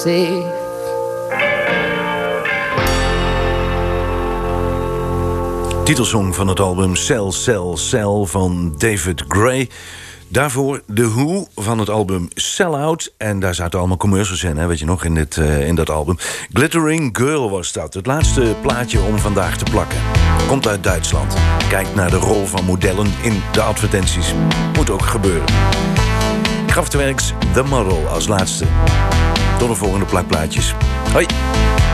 safe. Titelsong van het album Cell, Cell, Cell van David Gray. Daarvoor The Who van het album Sell Out. En daar zaten allemaal commercials in, hè, weet je nog, in dat album. Glittering Girl was dat. Het laatste plaatje om vandaag te plakken. Komt uit Duitsland. Kijkt naar de rol van modellen in de advertenties. Moet ook gebeuren. Kraftwerks The Model als laatste. Tot de volgende plakplaatjes. Hoi!